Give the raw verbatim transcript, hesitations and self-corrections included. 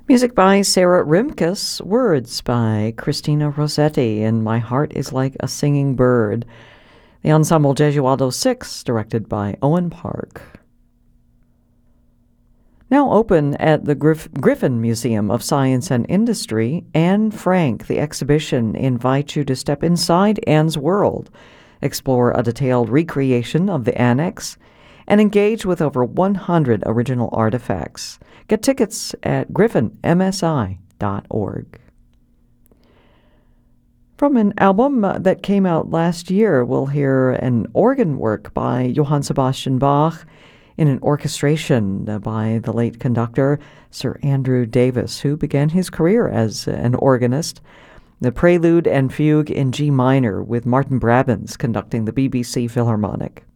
Music by Sarah Rimkus, words by Christina Rossetti, and My Heart is Like a Singing Bird. The Ensemble Jesualdo six, directed by Owen Park. Now open at the Griff- Griffin Museum of Science and Industry, Anne Frank, the exhibition, invites you to step inside Anne's world, explore a detailed recreation of the annex, and engage with over one hundred original artifacts. Get tickets at griffin m s i dot org. From an album uh, that came out last year, we'll hear an organ work by Johann Sebastian Bach in an orchestration uh, by the late conductor Sir Andrew Davis, who began his career as an organist. The Prelude and Fugue in G minor with Martin Brabants conducting the B B C Philharmonic.